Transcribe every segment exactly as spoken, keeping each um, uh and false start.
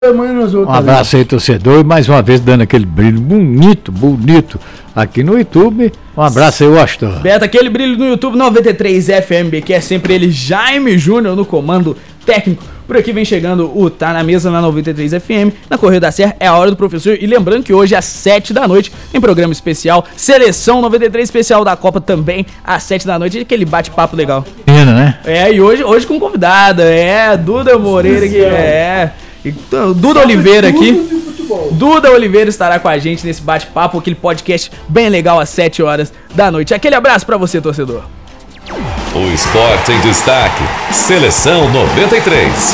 Um abraço aí, torcedor, e mais uma vez dando aquele brilho bonito, bonito aqui no YouTube. Um abraço aí, Washington. Beto, aquele brilho no YouTube noventa e três F M B, que é sempre ele, Jaime Júnior, no comando técnico. Por aqui vem chegando o Tá na Mesa na noventa e três F M, na Correio da Serra, é a hora do professor. E lembrando que hoje às sete da noite, em programa especial, Seleção noventa e três especial da Copa também, às sete da noite, aquele bate-papo legal. Pena, né? É, e hoje, hoje com convidada, é, Duda Moreira, que é... Então, Duda Oliveira aqui. Duda Oliveira estará com a gente nesse bate-papo, aquele podcast bem legal às sete horas da noite. Aquele abraço pra você, torcedor. O esporte em destaque. Seleção noventa e três.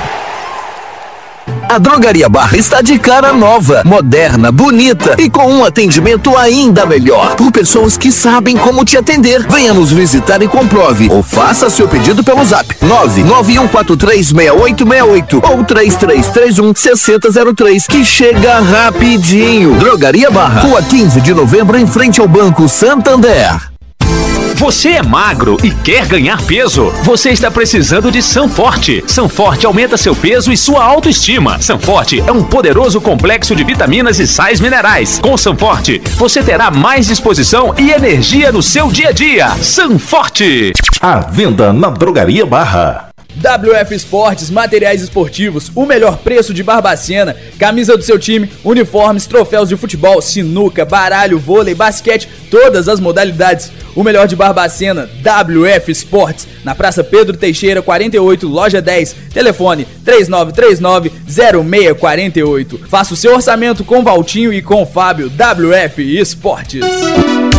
A Drogaria Barra está de cara nova, moderna, bonita e com um atendimento ainda melhor, por pessoas que sabem como te atender. Venha nos visitar e comprove, ou faça seu pedido pelo zap nove nove um quatro três seis oito seis oito ou três três três um seis zero zero três, que chega rapidinho. Drogaria Barra, Rua quinze de novembro, em frente ao Banco Santander. Você é magro e quer ganhar peso? Você está precisando de Sanforte. Sanforte aumenta seu peso e sua autoestima. Sanforte é um poderoso complexo de vitaminas e sais minerais. Com Sanforte, você terá mais disposição e energia no seu dia a dia. Sanforte. À venda na Drogaria Barra. W F Esportes, materiais esportivos, o melhor preço de Barbacena, camisa do seu time, uniformes, troféus de futebol, sinuca, baralho, vôlei, basquete, todas as modalidades. O melhor de Barbacena, W F Esportes, na Praça Pedro Teixeira, quarenta e oito, loja dez, telefone três nove três nove zero seis quatro oito. Faça o seu orçamento com Valtinho e com Fábio, W F Esportes.